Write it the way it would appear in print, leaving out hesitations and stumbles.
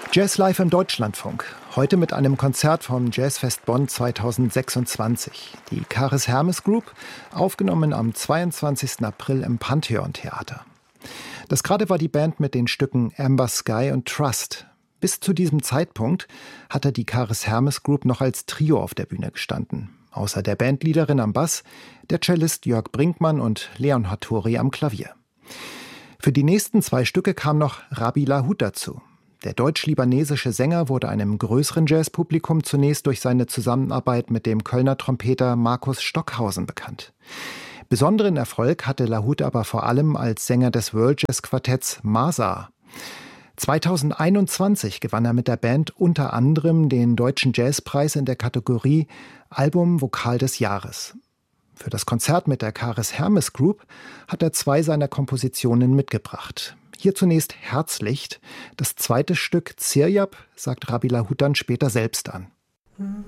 Jazz live im Deutschlandfunk. Heute mit einem Konzert vom Jazzfest Bonn 2026. Die Karis Hermes Group, aufgenommen am 22. April im Pantheon Theater. Das gerade war die Band mit den Stücken Amber Sky und Trust. Bis zu diesem Zeitpunkt hatte die Karis Hermes Group noch als Trio auf der Bühne gestanden. Außer der Bandleaderin am Bass, der Cellist Jörg Brinkmann und Leon Hattori am Klavier. Für die nächsten 2 Stücke kam noch Rabbi Lahut dazu. Der deutsch-libanesische Sänger wurde einem größeren Jazzpublikum zunächst durch seine Zusammenarbeit mit dem Kölner Trompeter Markus Stockhausen bekannt. Besonderen Erfolg hatte Lahut aber vor allem als Sänger des World Jazz Quartetts Masa. 2021 gewann er mit der Band unter anderem den Deutschen Jazzpreis in der Kategorie Album Vokal des Jahres. Für das Konzert mit der Karis Hermes Group hat er 2 seiner Kompositionen mitgebracht. Hier zunächst Herzlicht. Das zweite Stück Ziryab sagt Rabbi Lahut dann später selbst an.